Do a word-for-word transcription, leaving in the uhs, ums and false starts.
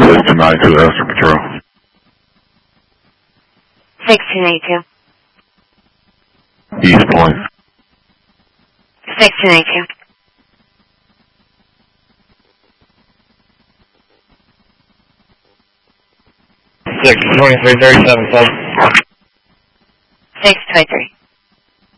six two nine two, Astro Patrol. six two nine two. East Point. six two nine two. six twenty-three thirty-seven, seven. six twenty-three.